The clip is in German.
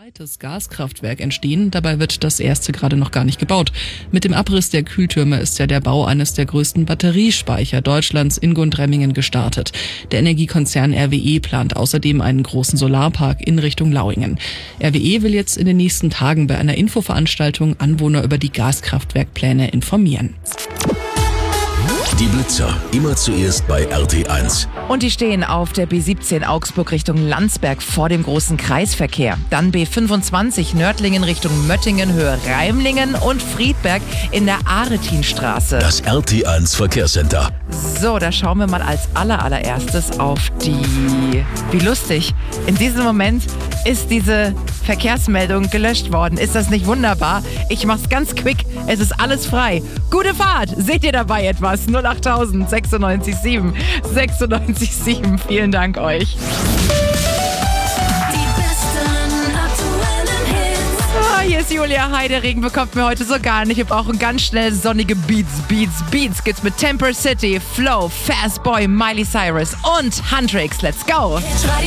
zweites Gaskraftwerk entstehen. Dabei wird das erste gerade noch gar nicht gebaut. Mit dem Abriss der Kühltürme ist ja der Bau eines der größten Batteriespeicher Deutschlands in Gundremmingen gestartet. Der Energiekonzern RWE plant außerdem einen großen Solarpark in Richtung Lauingen. RWE will jetzt in den nächsten Tagen bei einer Infoveranstaltung Anwohner über die Gaskraftwerkpläne informieren. Die Blitzer, immer zuerst bei RT1. Und die stehen auf der B17 Augsburg Richtung Landsberg vor dem großen Kreisverkehr. Dann B25 Nördlingen Richtung Möttingen, Höhe Reimlingen und Friedberg in der Aretinstraße. Das RT1 Verkehrscenter. So, da schauen wir mal als allererstes auf die... Wie lustig. In diesem Moment ist diese Verkehrsmeldung gelöscht worden. Ist das nicht wunderbar? Ich mach's ganz quick. Es ist alles frei. Gute Fahrt. Seht ihr dabei etwas? 08000 96 7. Vielen Dank euch. Hier ist Julia Heide. Regen bekommt mir heute so gar nicht. Wir brauchen ganz schnell sonnige Beats. Geht's mit Temper City, Flow, Fast Boy, Miley Cyrus und Huntrix. Let's go!